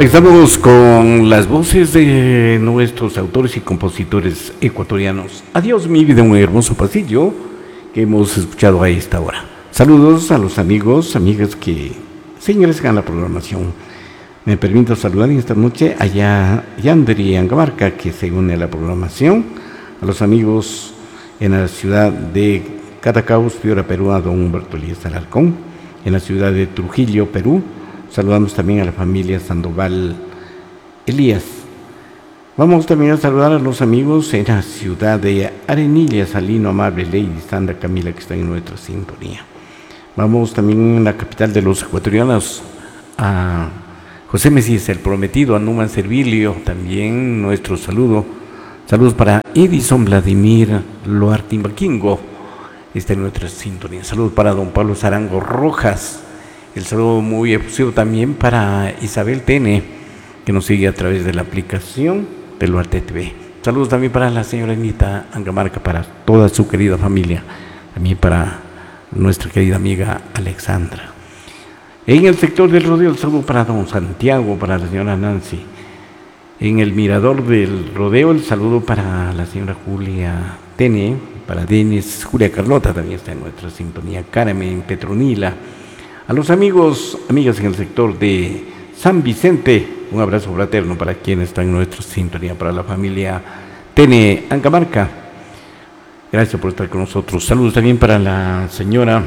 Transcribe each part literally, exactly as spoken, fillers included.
Estamos con las voces de nuestros autores y compositores ecuatorianos. Adiós mi vida, un hermoso pasillo que hemos escuchado a esta hora. Saludos a los amigos, amigas que se ingresan a la programación. Me permito saludar en esta noche a Yandri Angamarca, que se une a la programación, a los amigos en la ciudad de Catacaos, Piura, Perú, a don Humberto Elías Alarcón, en la ciudad de Trujillo, Perú. Saludamos también a la familia Sandoval Elías. Vamos también a saludar a los amigos en la ciudad de Arenilla, Salino, Amable, Lady, Sandra, Camila, que están en nuestra sintonía. Vamos también en la capital de los ecuatorianos, a José Mesías, el prometido, a Numan Servilio, también nuestro saludo. Saludos para Edison Vladimir Loartimbaquingo, está en nuestra sintonía. Saludos para don Pablo Zarango Rojas. El saludo muy efusivo también para Isabel Tene, que nos sigue a través de la aplicación de Luarte T V. Saludos también para la señora Anita Angamarca, para toda su querida familia, también para nuestra querida amiga Alexandra. En el sector del rodeo, el saludo para don Santiago, para la señora Nancy. En el mirador del rodeo, el saludo para la señora Julia Tene, para Denis, Julia Carlota también está en nuestra sintonía, Carmen Petronila. A los amigos, amigas en el sector de San Vicente, un abrazo fraterno para quienes están en nuestra sintonía, para la familia Tene Angamarca. Gracias por estar con nosotros. Saludos también para la señora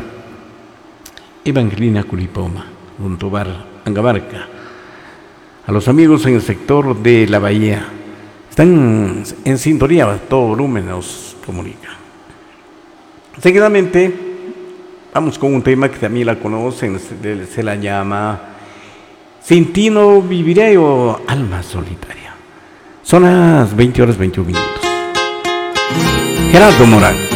Evangelina Curipoma, Montobar Angamarca. A los amigos en el sector de la Bahía, están en sintonía, todo volumen nos comunica. Seguidamente, vamos con un tema que también la conocen, se, se la llama Sin ti no viviré o Alma Solitaria. Son las veinte horas veintiún minutos. Gerardo Morán.